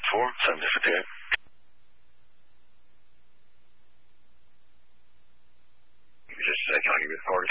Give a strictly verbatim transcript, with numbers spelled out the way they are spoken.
four, seventy fifty-eight. Just a second, I'll give you the card.